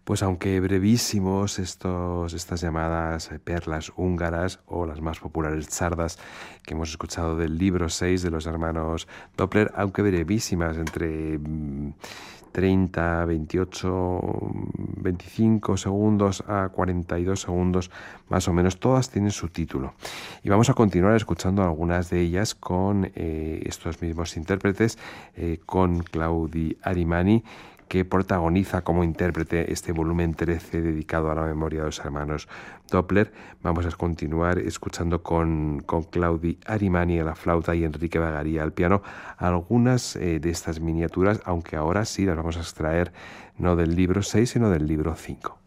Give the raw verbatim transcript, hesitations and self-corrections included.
Pues aunque brevísimos estos, estas llamadas eh, perlas húngaras o las más populares chardas que hemos escuchado del libro seis de los hermanos Doppler, aunque brevísimas, entre mm, treinta, veintiocho, veinticinco segundos a cuarenta y dos segundos más o menos, todas tienen su título. Y vamos a continuar escuchando algunas de ellas con eh, estos mismos intérpretes, eh, con Claudi Arimani, que protagoniza como intérprete este volumen trece dedicado a la memoria de los hermanos Doppler. Vamos a continuar escuchando con, con Claudi Arimani a la flauta y Enrique Bagaría al piano algunas eh, de estas miniaturas, aunque ahora sí las vamos a extraer no del libro seis, sino del libro cinco.